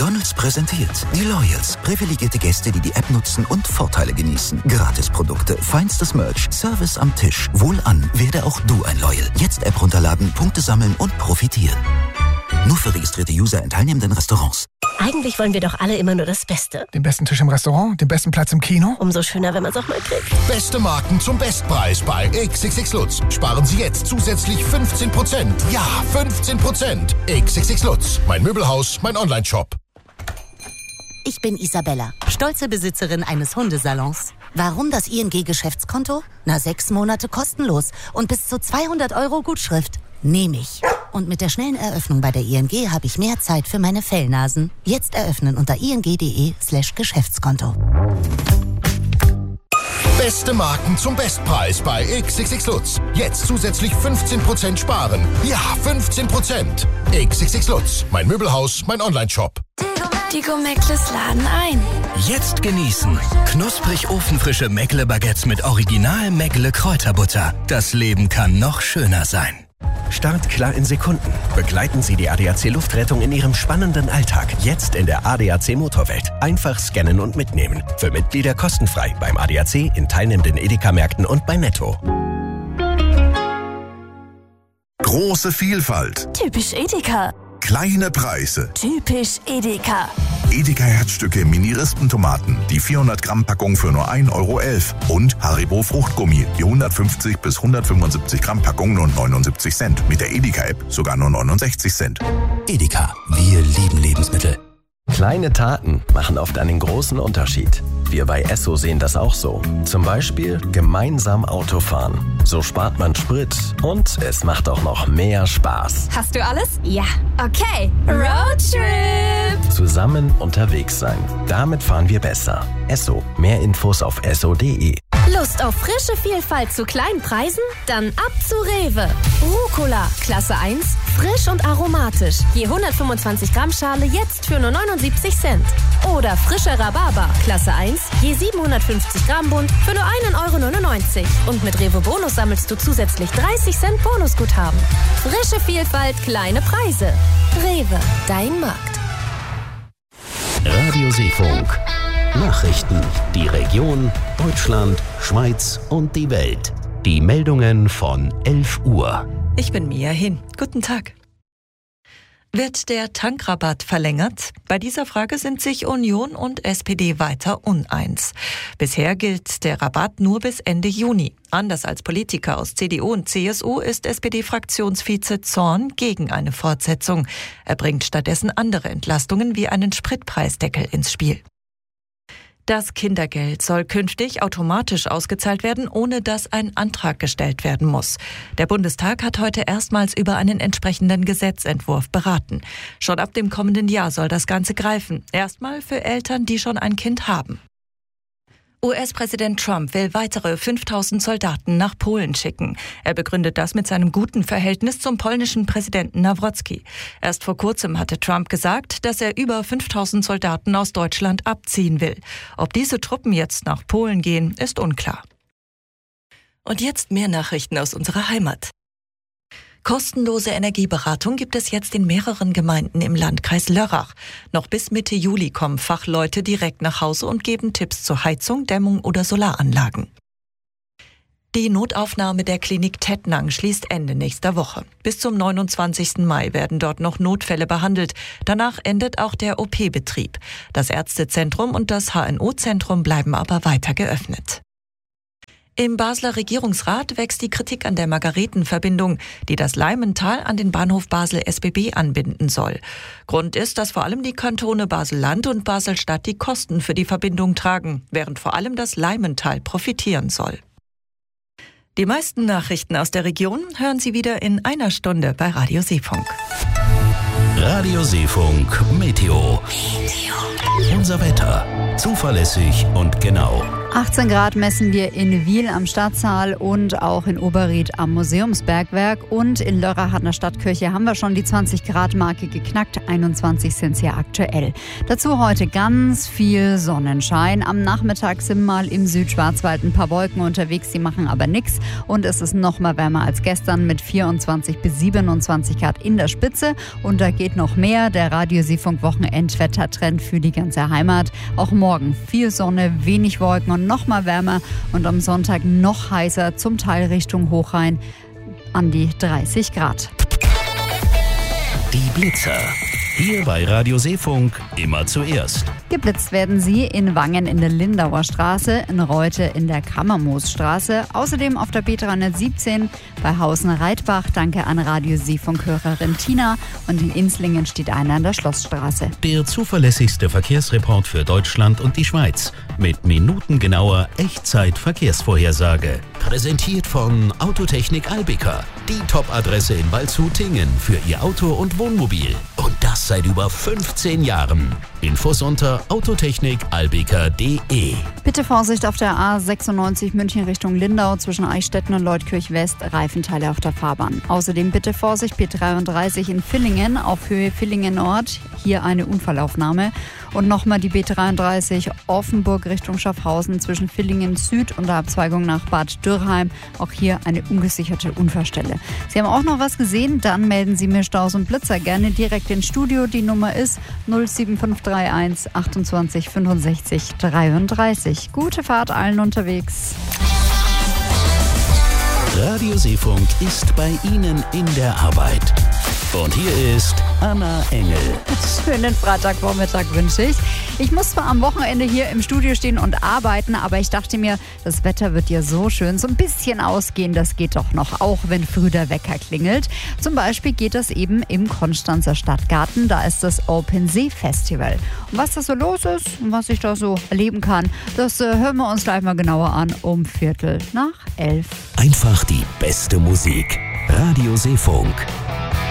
McDonald's präsentiert die Loyals. Privilegierte Gäste, die die App nutzen und Vorteile genießen. Gratisprodukte, feinstes Merch, Service am Tisch. Wohlan, werde auch du ein Loyal. Jetzt App runterladen, Punkte sammeln und profitieren. Nur für registrierte User in teilnehmenden Restaurants. Eigentlich wollen wir doch alle immer nur das Beste. Den besten Tisch im Restaurant, den besten Platz im Kino. Umso schöner, wenn man es auch mal kriegt. Beste Marken zum Bestpreis bei XXX Lutz. Sparen Sie jetzt zusätzlich 15%. Ja, 15%. XXX Lutz. Mein Möbelhaus, mein Onlineshop. Ich bin Isabella, stolze Besitzerin eines Hundesalons. Warum das ING-Geschäftskonto? 6 Monate kostenlos und bis zu 200 € Gutschrift. Nehme ich. Und mit der schnellen Eröffnung bei der ING habe ich mehr Zeit für meine Fellnasen. Jetzt eröffnen unter ing.de/Geschäftskonto. Beste Marken zum Bestpreis bei XXX Lutz. Jetzt zusätzlich 15% sparen. Ja, 15%. XXX Lutz. Mein Möbelhaus, mein Onlineshop. Die Go-Meckles laden ein. Jetzt genießen. Knusprig ofenfrische Meckle-Baguettes mit Original Meckle-Kräuterbutter. Das Leben kann noch schöner sein. Start klar in Sekunden. Begleiten Sie die ADAC Luftrettung in Ihrem spannenden Alltag. Jetzt in der ADAC Motorwelt. Einfach scannen und mitnehmen. Für Mitglieder kostenfrei beim ADAC, in teilnehmenden Edeka-Märkten und bei Netto. Große Vielfalt. Typisch Edeka. Kleine Preise. Typisch Edeka. Edeka Herzstücke Mini-Rispentomaten. Die 400 Gramm Packung für nur 1,11 € und Haribo Fruchtgummi. Die 150 bis 175 Gramm Packung nur 79 Cent. Mit der Edeka App sogar nur 69 Cent. Edeka, wir lieben Lebensmittel. Kleine Taten machen oft einen großen Unterschied. Wir bei Esso sehen das auch so. Zum Beispiel gemeinsam Autofahren. So spart man Sprit und es macht auch noch mehr Spaß. Hast du alles? Ja. Okay. Roadtrip. Zusammen unterwegs sein. Damit fahren wir besser. Esso. Mehr Infos auf esso.de. Lust auf frische Vielfalt zu kleinen Preisen? Dann ab zu Rewe. Rucola, Klasse 1, frisch und aromatisch. Je 125 Gramm Schale jetzt für nur 79 Cent. Oder frischer Rhabarber, Klasse 1, je 750 Gramm Bund für nur 1,99 €. Und mit Rewe Bonus sammelst du zusätzlich 30 Cent Bonusguthaben. Frische Vielfalt, kleine Preise. Rewe, dein Markt. Radio Seefunk. Nachrichten. Die Region, Deutschland, Schweiz und die Welt. Die Meldungen von 11 Uhr. Ich bin Mia Hin. Guten Tag. Wird der Tankrabatt verlängert? Bei dieser Frage sind sich Union und SPD weiter uneins. Bisher gilt der Rabatt nur bis Ende Juni. Anders als Politiker aus CDU und CSU ist SPD-Fraktionsvize Zorn gegen eine Fortsetzung. Er bringt stattdessen andere Entlastungen wie einen Spritpreisdeckel ins Spiel. Das Kindergeld soll künftig automatisch ausgezahlt werden, ohne dass ein Antrag gestellt werden muss. Der Bundestag hat heute erstmals über einen entsprechenden Gesetzentwurf beraten. Schon ab dem kommenden Jahr soll das Ganze greifen. Erstmal für Eltern, die schon ein Kind haben. US-Präsident Trump will weitere 5.000 Soldaten nach Polen schicken. Er begründet das mit seinem guten Verhältnis zum polnischen Präsidenten Nawrocki. Erst vor kurzem hatte Trump gesagt, dass er über 5.000 Soldaten aus Deutschland abziehen will. Ob diese Truppen jetzt nach Polen gehen, ist unklar. Und jetzt mehr Nachrichten aus unserer Heimat. Kostenlose Energieberatung gibt es jetzt in mehreren Gemeinden im Landkreis Lörrach. Noch bis Mitte Juli kommen Fachleute direkt nach Hause und geben Tipps zur Heizung, Dämmung oder Solaranlagen. Die Notaufnahme der Klinik Tettnang schließt Ende nächster Woche. Bis zum 29. Mai werden dort noch Notfälle behandelt. Danach endet auch der OP-Betrieb. Das Ärztezentrum und das HNO-Zentrum bleiben aber weiter geöffnet. Im Basler Regierungsrat wächst die Kritik an der Margaretenverbindung, die das Leimental an den Bahnhof Basel-SBB anbinden soll. Grund ist, dass vor allem die Kantone Basel-Land und Basel-Stadt die Kosten für die Verbindung tragen, während vor allem das Leimental profitieren soll. Die meisten Nachrichten aus der Region hören Sie wieder in einer Stunde bei Radio Seefunk. Radio Seefunk Meteo. Unser Wetter. Zuverlässig und genau. 18 Grad messen wir in Wiel am Stadtsaal und auch in Oberried am Museumsbergwerk. Und in Lörrach an der Stadtkirche haben wir schon die 20-Grad-Marke geknackt. 21 sind es hier aktuell. Dazu heute ganz viel Sonnenschein. Am Nachmittag sind mal im Südschwarzwald ein paar Wolken unterwegs, die machen aber nichts. Und es ist noch mal wärmer als gestern mit 24 bis 27 Grad in der Spitze. Und da geht noch mehr. Der Radio-Seefunk-Wochenendwettertrend für die ganze Heimat. Auch morgen viel Sonne, wenig Wolken und noch mal wärmer und am Sonntag noch heißer, zum Teil Richtung Hochrhein an die 30 Grad. Die Blitzer. Hier bei Radio Seefunk immer zuerst. Geblitzt werden sie in Wangen in der Lindauer Straße, in Reute in der Kammermoosstraße, außerdem auf der B317 bei Hausen-Reitbach. Danke an Radio Seefunk-Hörerin Tina. Und in Inslingen steht einer an der Schlossstraße. Der zuverlässigste Verkehrsreport für Deutschland und die Schweiz. Mit minutengenauer Echtzeit-Verkehrsvorhersage. Präsentiert von Autotechnik Albica. Die Top-Adresse in Waldshut-Tingen für Ihr Auto und Wohnmobil. Und das seit über 15 Jahren. Infos unter autotechnikalbica.de. Bitte Vorsicht auf der A96 München Richtung Lindau zwischen Eichstätten und Leutkirch West. Reifenteile auf der Fahrbahn. Außerdem bitte Vorsicht B33 in Villingen auf Höhe Villingen Nord. Hier eine Unfallaufnahme. Und nochmal die B33 Offenburg Richtung Schaffhausen zwischen Villingen Süd und der Abzweigung nach Bad Dürrheim. Auch hier eine ungesicherte Unfallstelle. Sie haben auch noch was gesehen? Dann melden Sie mir Staus und Blitzer gerne direkt ins Studio. Die Nummer ist 07531 28 65 33. Gute Fahrt allen unterwegs. Radio Seefunk ist bei Ihnen in der Arbeit. Und hier ist Anna Engel. Schönen Freitagvormittag wünsche ich. Ich muss zwar am Wochenende hier im Studio stehen und arbeiten, aber ich dachte mir, das Wetter wird ja so schön. So ein bisschen ausgehen, das geht doch noch, auch wenn früh der Wecker klingelt. Zum Beispiel geht das eben im Konstanzer Stadtgarten. Da ist das Open See Festival. Und was da so los ist und was ich da so erleben kann, das hören wir uns gleich mal genauer an um 11:15. Einfach die beste Musik. Radio Seefunk.